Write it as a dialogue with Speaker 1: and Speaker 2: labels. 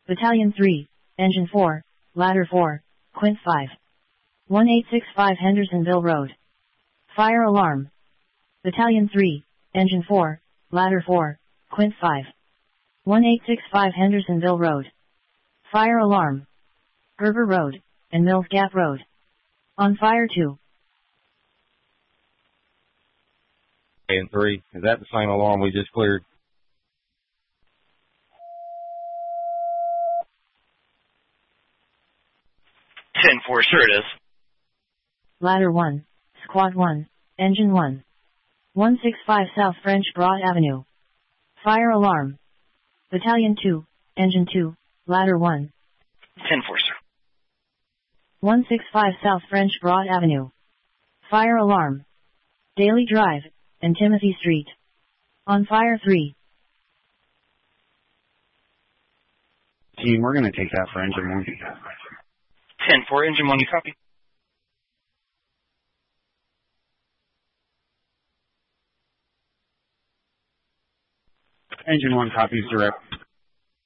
Speaker 1: Battalion 3, Engine 4, Ladder 4, Quint 5. 1865 Hendersonville Road. Fire alarm. Battalion 3, Engine 4, Ladder 4, Quint 5. 1865 Hendersonville Road. Fire alarm. Gerber Road, and Mills Gap Road. On fire 2.
Speaker 2: And 3, is that the same alarm we just cleared?
Speaker 3: 10-4, sure it is.
Speaker 1: Ladder 1, Squad 1, Engine 1. 165 South French Broad Avenue. Fire alarm. Battalion 2, Engine 2, Ladder 1.
Speaker 3: 10-4, sir.
Speaker 1: 165 South French Broad Avenue. Fire alarm. Daily Drive, and Timothy Street. On fire 3.
Speaker 4: Team, we're going to take that for Engine 1.
Speaker 3: 10-4, Engine 1, you copy?
Speaker 4: Engine 1 copies direct.